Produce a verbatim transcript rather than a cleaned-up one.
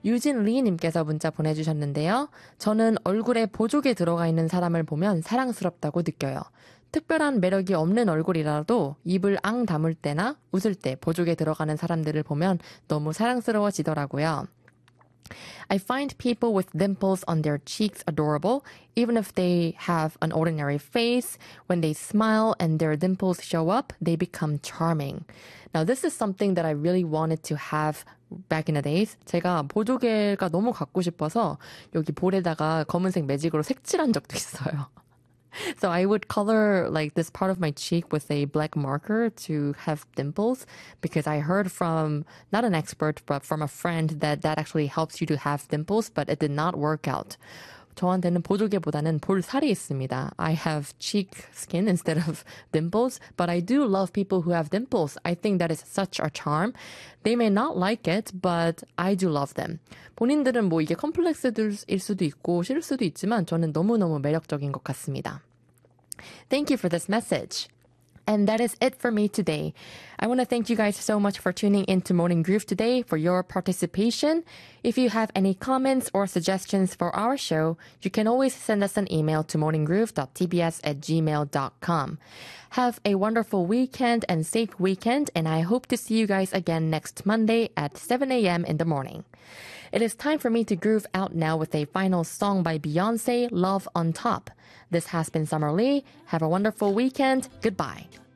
유진 리님께서 문자 보내주셨는데요. 저는 얼굴에 보조개 들어가 있는 사람을 보면 사랑스럽다고 느껴요. 특별한 매력이 없는 얼굴이라도 입을 앙 다물 때나 웃을 때 보조개 들어가는 사람들을 보면 너무 사랑스러워지더라고요. I find people with dimples on their cheeks adorable, even if they have an ordinary face. When they smile and their dimples show up, they become charming. Now, this is something that I really wanted to have back in the days. 제가 보조개가 너무 갖고 싶어서 여기 볼에다가 검은색 매직으로 색칠한 적도 있어요. So I would color like this part of my cheek with a black marker to have dimples because I heard from, not an expert, but from a friend that that actually helps you to have dimples, but it did not work out. 저한테는 보조개보다는 볼살이 있습니다. I have cheek skin instead of dimples, but I do love people who have dimples. I think that is such a charm. They may not like it, but I do love them. 본인들은 뭐 이게 컴플렉스일 수도 있고 싫을 수도 있지만 저는 너무너무 매력적인 것 같습니다. Thank you for this message. And that is it for me today. I want to thank you guys so much for tuning into Morning Groove today, for your participation. If you have any comments or suggestions for our show, you can always send us an email to morninggroove dot t b s at gmail dot com. Have a wonderful weekend and safe weekend, and I hope to see you guys again next Monday at seven a.m. in the morning. It is time for me to groove out now with a final song by Beyonce, Love on Top. This has been Summer Lee. Have a wonderful weekend. Goodbye.